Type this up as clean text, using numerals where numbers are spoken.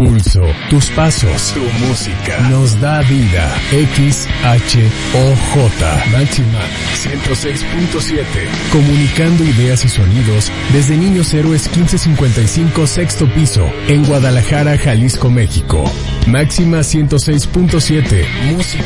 Pulso, tus pasos, tu música, nos da vida. XHOJ, Máxima 106.7. Comunicando ideas y sonidos desde Niños Héroes 1555, sexto piso, en Guadalajara, Jalisco, México. Máxima 106.7, música.